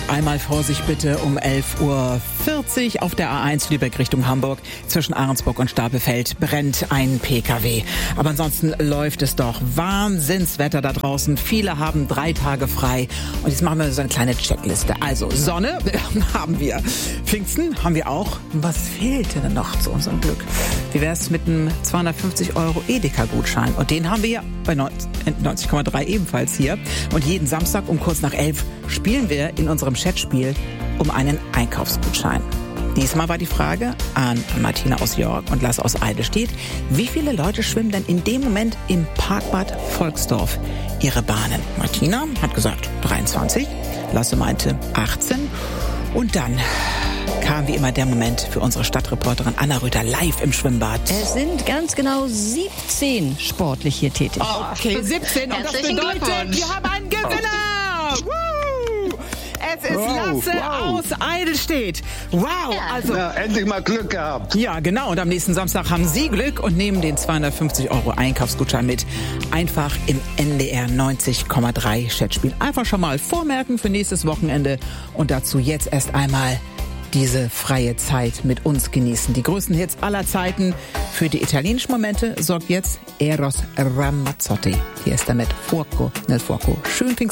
einmal Vorsicht bitte um 11:40 Uhr auf der A1 Lübeck Richtung Hamburg. Zwischen Ahrensburg und Stapelfeld brennt ein PKW. Aber ansonsten läuft es doch. Wahnsinnswetter da draußen. Viele haben 3 Tage frei. Und jetzt machen wir so eine kleine Checkliste. Also Sonne haben wir. Pfingsten haben wir auch. Was fehlte denn noch zu unserem Glück? Wie wäre es mit einem 250 € Edeka-Gutschein? Und den haben wir ja bei 90,3 ebenfalls hier. Und jeden Samstag um kurz nach 11 spielen wir in unserem Chatspiel um einen Einkaufsgutschein. Diesmal war die Frage an Martina aus York und Lasse aus Eidelstedt. Wie viele Leute schwimmen denn in dem Moment im Parkbad Volksdorf ihre Bahnen? Martina hat gesagt 23, Lasse meinte 18 und dann kam wie immer der Moment für unsere Stadtreporterin Anna Rüther live im Schwimmbad. Es sind ganz genau 17 sportlich hier tätig. Okay, 17 und das bedeutet, wir haben einen Gewinner! Woo! Es ist Lasse aus Eidelstedt. Wow, also ja, endlich mal Glück gehabt. Ja, genau. Und am nächsten Samstag haben Sie Glück und nehmen den 250 € Einkaufsgutschein mit. Einfach im NDR 90,3 Chatspiel. Einfach schon mal vormerken für nächstes Wochenende und dazu jetzt erst einmal diese freie Zeit mit uns genießen. Die größten Hits aller Zeiten. Für die italienischen Momente sorgt jetzt Eros Ramazzotti. Hier ist damit Fuoco nel Fuoco. Schön Pfingsten.